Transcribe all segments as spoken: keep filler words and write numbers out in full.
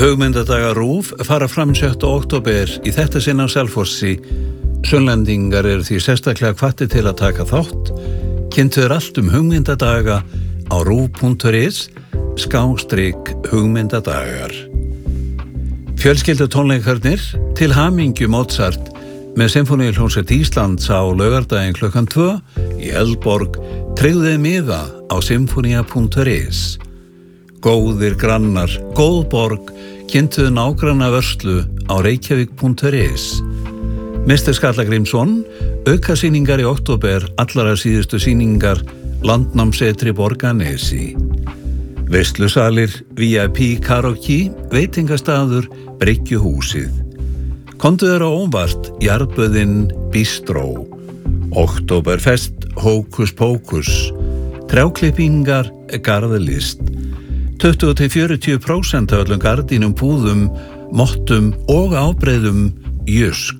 Hugmyndadagar RÚV fara fram sjötta október í þetta sinn á Selfossi. Sunnlendingar eru því sérstaklega hvattir til að taka þátt. Kynntu er allt um hugmyndadaga á ruv punktur is skástrik hugmyndadagar. Fjölskyldu tónleikarnir til hamingju Mozart með Sinfóníuhljómsveit Íslands á laugardaginn klukkan tvö í Eldborg tryggði miða á sinfonia punktur is. Góðir grannar, góð borg, kynntu nágranna vörslu á reykjavík punktur is. mister Skalla Grímsson, aukasýningar í október, allara síðustu sýningar, landnámsetri Borgarnesi. Veislusalir, V I P karaoke, veitingastaður, Bryggjuhúsið. Komdu þér á óvart, Jarðböðin Bistró. Októberfest, Hókus Pókus. Trjáklippingar, Garðlist. tuttugu til fjörutíu prósent af öllum gardínum, púðum, mottum og ábreiðum Jysk.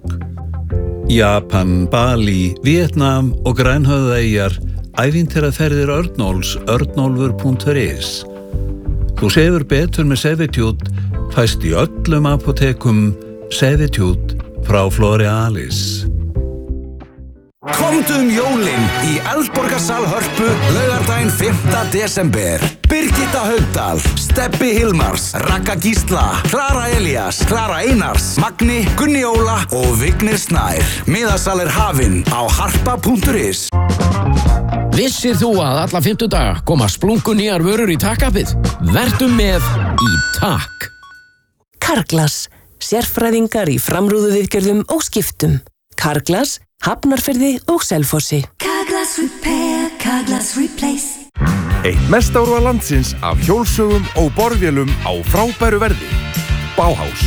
Japan, Bali, Vietnam og Grænhöfðaeyjar, ævintýraferðir Örnólfs, örnólfur punktur is. Þú sefur betur með Sevitjút, fæst í öllum apotekum Sevitjút frá Florealis. Komdu um jólin í Eldborgarsal Hörpu laugardaginn fimmta desember. Birgitta Haugdal, Stebbi Hilmars, Ragga Gísla, Klara Elías, Klara Einars, Magni, Gunni Óla og Vignir Snær. Miðasal er hafinn á harpa punktur is. Vissir þú að alla fimmtudaga koma splunkunýjar vörur í takkapið? Vertu með í takk. Carglass, sérfræðingar í framrúðuviðgerðum og skiptum. Carglass, Hafnarfirði og Selfossi. Carglass Repair, Carglass Replace. Eitt mesta úrval landsins af hjólsögum og borðvélum á frábæru verði. Bauhaus.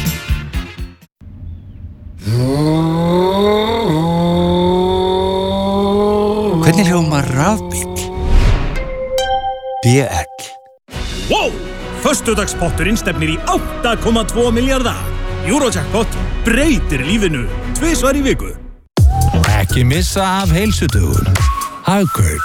Hvernig hljómar rafbíll? B L. Wow! Föstudagspotturinn stefnir í átta komma tvo milljarða. Eurojackpot breytir lífinu tvisvar í viku. Ekki missa af heilsudögun. Hagkaup.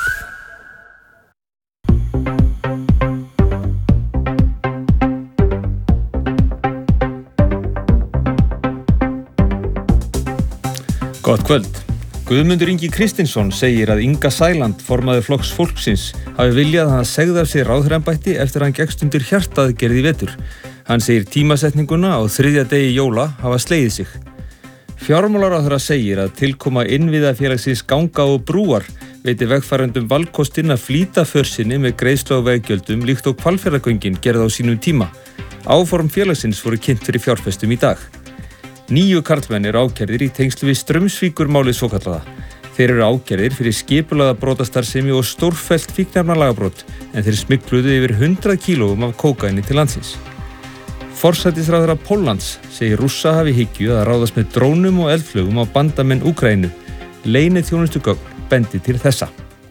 Gott kvöld. Guðmundur Ingi Kristinsson segir að Inga Sæland, formaður Flokks Fólksins, hafi viljað að hann segði af sér ráðherraembætti eftir að hann gekkst undir hjartaaðgerð í vetur. Hann segir tímasetninguna á þriðja degi jóla hafa slegið sig. Fjármálaráðherra segir að tilkoma innviðafélagsins Ganga og brúar veiti vegfarendum valkostinn að flýta för sinni með greiðslu á veggjöldum líkt og Hvalfjarðargöngin gerði á sínum tíma. Áform félagsins voru kynnt fyrir fjárfestum í dag. Níu karlmenn eru ákærðir í tengslu við Straumsvíkurmálið svokallaða. Þeir eru ákærðir fyrir skipulagða brotastarfsemi og stórfellt fíkniefnalagabrot en þeir smygluðu yfir hundrað kílóum af kókaíni til landsins. Forsætisráðherra Póllands segir Rússa hafi hyggju að ráðast með drónum og eldflugum á bandamenn Úkraínu. Leyniþjónustugögn bendi til þessa.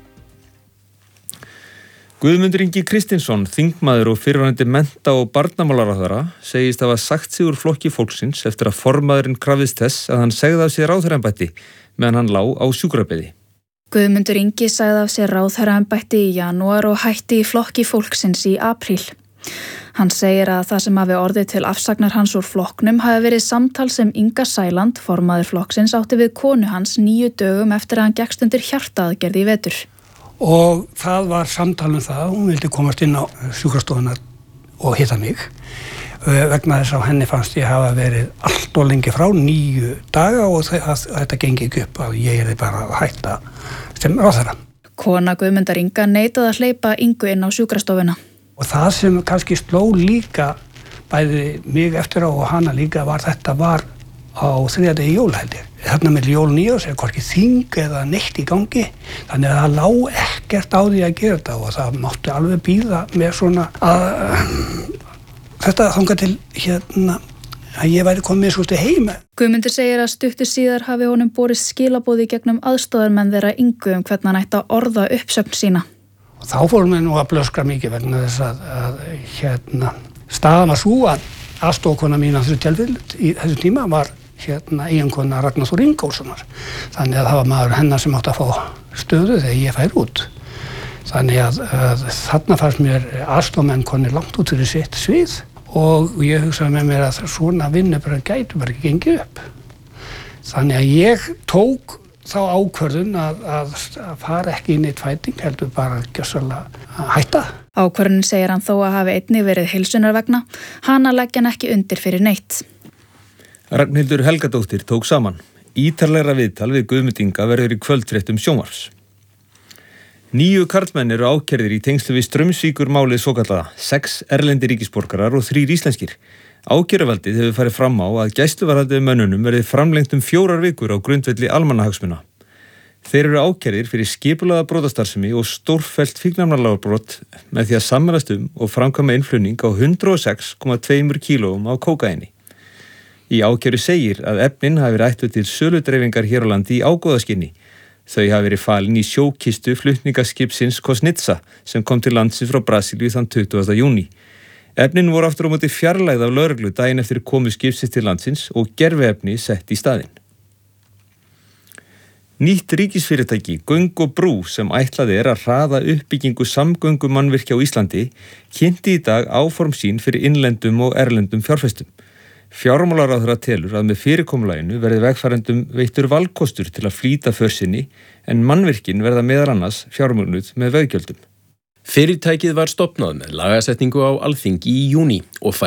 Guðmundur Ingi Kristinsson, þingmaður og fyrrverandi mennta- og barnamálaráðherra, segist hafa sagt sig úr Flokki Fólksins eftir að formaðurinn krafðist þess að hann segði af sér ráðherraembætti meðan hann lá á sjúkrabeði. Guðmundur Ingi sagði af sér ráðherraembætti í janúar og hætti í Flokki Fólksins í apríl. Hann segir að það sem hafi orðið til afsagnar hans úr flokknum hafi verið samtal sem Inga Sæland, formaður flokksins, átti við konu hans níu dögum eftir að hann gekkst undir hjartaaðgerð í vetur. Og það var samtal um það, hún vildi komast inn á sjúkrastofuna og hitta mig vegna þess að henni fannst ég hafa verið allt og lengi frá níu daga og þetta gengi ekki upp að ég er bara að hætta sem ráðherra. Kona Guðmundar Inga neitaði að hleypa Ingu inn á sjúkrastofuna. Og það sem kannski sló líka bæði mig eftir á og hana líka var þetta var á þriðja degi jóla held ég. Þarna með jól nýjárs er hvorki þing eða neitt í gangi, þannig að það lá ekkert á því að gera þetta og það mátti alveg bíða með svona að þetta þangað til hérna að ég væri komið svo til heima. Guðmundur segir að stuttu síðar hafi honum borist skilaboð í gegnum aðstoðarmenn þeirra Ingu um hvernig hann ætti að orða uppsögn sína. Og þá fórum við nú að blöskra mikið vegna þess að, að hérna, staðan var svo að aðstofkona mín að þessu tjálfild í þessu tíma var hérna eiginkona Ragnar Þór Ingólfssonar. Þannig að það var maður hennar sem átti að fá stöðu þegar ég fær út. Þannig að, að þarna fannst mér aðstofmenn konir langt út fyrir sitt svið og ég hugsaði með mér að svona vinnubrögð gætu bara ekki gengið upp. Þannig að ég tók þá ákvörðun að, að, að fara ekki inn í tvæting, heldur bara gjörsamlega að hætta. Ákvörðun segir hann þó að hafi einnig verið heilsunar vegna, hana leggja hann ekki undir fyrir neitt. Ragnhildur Helgadóttir tók saman. Ítarlegra viðtal við Guðmund Inga verður í kvöldfréttum sjónvarps. Níu karlmenn eru ákærðir í tengslu við Straumsvíkurmálið svokallaða, sex erlendir ríkisborgarar og þrír íslenskir. Ákæruvaldið hefur farið fram á að gæsluvarðhaldið mönnunum verið framlengt um fjórar vikur á grundvelli almannahagsmuna. Þeir eru ákærðir fyrir skipulagða brotastarfsemi og stórfellt fíkniefnalagabrot með því að sammælast um og framkvæma innflutning á hundrað og sex komma tvö kílóum á kókaíni. Í ákæru segir að efnin hafi verið ætluð til söludreifingar hér á landi í ágóðaskyni. Þau hafi verið falin í sjókistu flutningaskipsins Kosnitsa sem kom til landsins frá Brasilíu þann tuttugasta júní. Efnin voru aftur á móti fjarlægð af lögreglu daginn eftir komu skipsins til landsins og gerviefni sett í staðinn. Nýtt ríkisfyrirtæki, Göng og Brú, sem ætlað er að hraða uppbyggingu samgöngumannvirkja á Íslandi, kynnti í dag áform sín fyrir innlendum og erlendum fjárfestum. Fjármálaráðherra telur að með fyrirkomulaginu verði vegfarendum veittur valkostur til að flýta för sinni, en mannvirkin verða meðal annars fjármögnuð með veggjöldum. Fyrirtækið var stofnað með lagasetningu á Alþingi í júní og fær